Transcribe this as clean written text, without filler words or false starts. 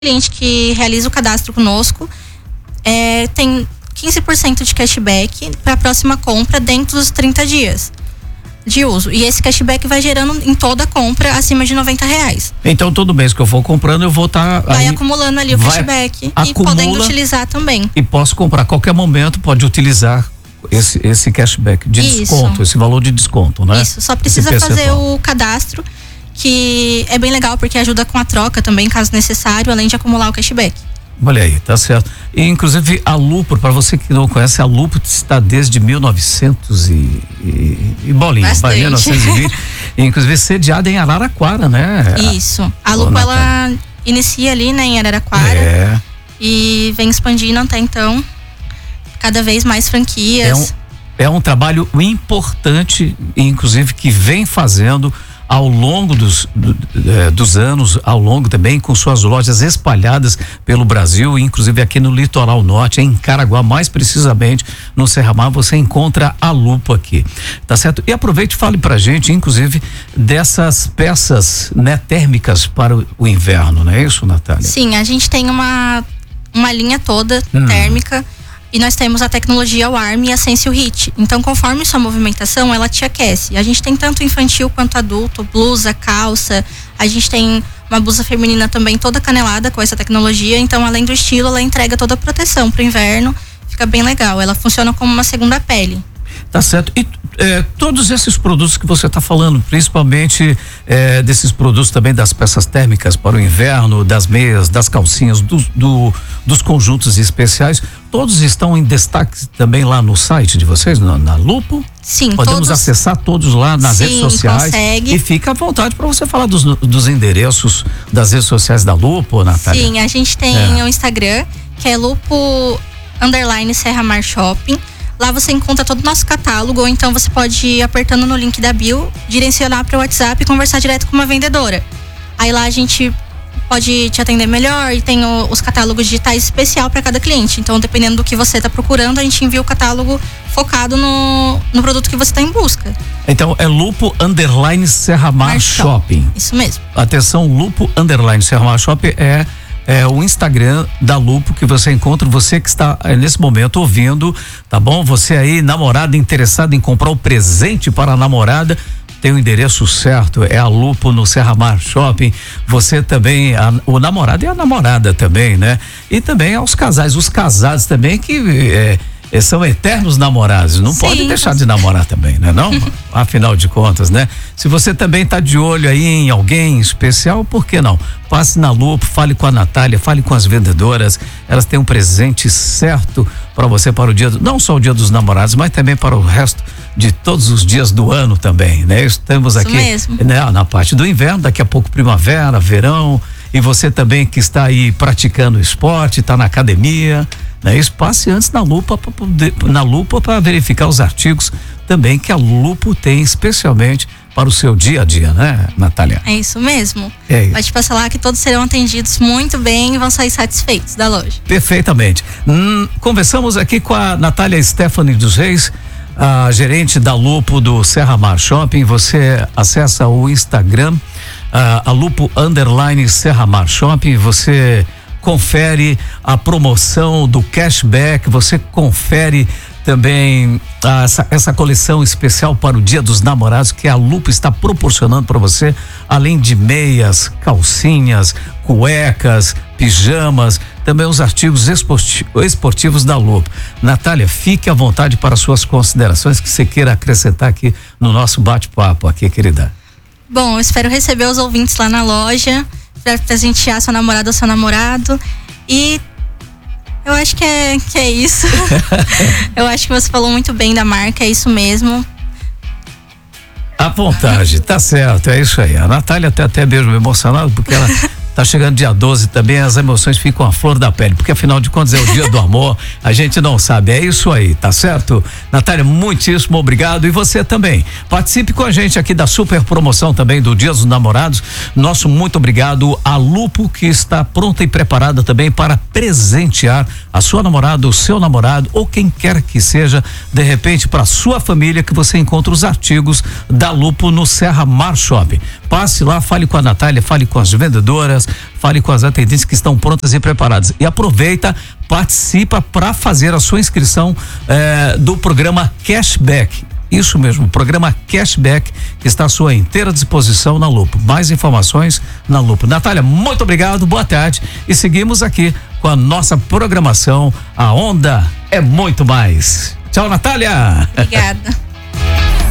cliente que realiza o cadastro conosco tem 15% de cashback para a próxima compra dentro dos 30 dias de uso. E esse cashback vai gerando em toda compra acima de R$90. Então, todo mês que eu for comprando, eu vou estar... Vai acumulando ali o cashback e podendo utilizar também. E posso comprar a qualquer momento, pode utilizar esse cashback de desconto, esse valor de desconto, né? Isso, só precisa fazer o cadastro, que é bem legal porque ajuda com a troca também, caso necessário, além de acumular o cashback. Olha aí, tá certo. E, inclusive, a Lupo, para você que não conhece, a Lupo está desde 1900 e bolinha, 1920, inclusive sediada em Araraquara, né? Isso. A Lupo, ela inicia ali, né, em Araraquara e vem expandindo até então, cada vez mais franquias. É um trabalho importante, inclusive, que vem fazendo ao longo dos anos, ao longo também com suas lojas espalhadas pelo Brasil, inclusive aqui no litoral norte, em Caraguá, mais precisamente no Serra Mar, você encontra a Lupo aqui, tá certo? E aproveite e fale pra gente, inclusive, dessas peças, né, térmicas para o inverno, não é isso, Natália? Sim, a gente tem uma linha toda térmica. E nós temos a tecnologia Warm e a Sensio Heat. Então, conforme sua movimentação, ela te aquece. A gente tem tanto infantil quanto adulto, blusa, calça. A gente tem uma blusa feminina também toda canelada com essa tecnologia. Então, além do estilo, ela entrega toda a proteção pro inverno. Fica bem legal. Ela funciona como uma segunda pele. Tá certo. E todos esses produtos que você está falando, principalmente desses produtos também das peças térmicas para o inverno, das meias, das calcinhas, dos conjuntos especiais, todos estão em destaque também lá no site de vocês, na Lupo? Sim, podemos acessar todos lá nas redes sociais. Consegue. E fica à vontade para você falar dos endereços das redes sociais da Lupo, Natália. Sim, a gente tem o Instagram, que é Lupo_Serra Mar Shopping. Lá você encontra todo o nosso catálogo, ou então você pode ir apertando no link da bio, direcionar para o WhatsApp e conversar direto com uma vendedora. Aí lá a gente pode te atender melhor e tem os catálogos digitais especial para cada cliente. Então, dependendo do que você está procurando, a gente envia o catálogo focado no produto que você está em busca. Então, é Lupo_Serra Mar Shopping. Isso mesmo. Atenção, Lupo_Serra Mar Shopping é o Instagram da Lupo, que você encontra, você que está nesse momento ouvindo, tá bom? Você aí, namorada, interessada em comprar o presente para a namorada, tem o endereço certo, é a Lupo no Serra Mar Shopping. Você também, o namorado e a namorada também, né? E também aos casais, os casados também que são eternos namorados, não pode deixar de namorar também, né? Não? Afinal de contas, né? Se você também tá de olho aí em alguém especial, por que não? Passe na Lupo, fale com a Natália, fale com as vendedoras, elas têm um presente certo para você para o dia, não só o dia dos namorados, mas também para o resto de todos os dias do ano também, né? Estamos aqui, né, na parte do inverno, daqui a pouco primavera, verão, e você também que está aí praticando esporte, está na academia, né? Isso, passe antes na Lupa para verificar os artigos também que a Lupo tem especialmente para o seu dia a dia, né, Natália? É isso mesmo. Vai te passar lá que todos serão atendidos muito bem e vão sair satisfeitos da loja. Perfeitamente. Conversamos aqui com a Natália Stephanie dos Reis, a gerente da Lupo do Serra Mar Shopping. Você acessa o Instagram, a Lupo_Serra Mar Shopping. Você confere a promoção do cashback, você confere também essa coleção especial para o Dia dos Namorados que a Lupo está proporcionando para você, além de meias, calcinhas, cuecas, pijamas, também os artigos esportivos da Lupo. Natália, fique à vontade para suas considerações que você queira acrescentar aqui no nosso bate-papo aqui, querida. Bom, eu espero receber os ouvintes lá na loja para presentear sua namorada ou seu namorado, e eu acho que é isso. Eu acho que você falou muito bem da marca, é isso mesmo. À vontade, tá certo, é isso aí. A Natália até mesmo emocionada, porque ela tá chegando dia 12 também, as emoções ficam à flor da pele, porque afinal de contas é o dia do amor, a gente não sabe, é isso aí, tá certo? Natália, muitíssimo obrigado, e você também, participe com a gente aqui da super promoção também do Dia dos Namorados. Nosso muito obrigado à Lupo, que está pronta e preparada também para presentear a sua namorada, o seu namorado, ou quem quer que seja, de repente para sua família, que você encontra os artigos da Lupo no Serra Mar Shopping. Passe lá, fale com a Natália, fale com as vendedoras, Fale com as atendentes que estão prontas e preparadas. E aproveita, participa para fazer a sua inscrição do programa Cashback. Isso mesmo, o programa Cashback que está à sua inteira disposição na Lupo. Mais informações na Lupo. Natália, muito obrigado, boa tarde e seguimos aqui com a nossa programação. A onda é muito mais. Tchau, Natália. Obrigada.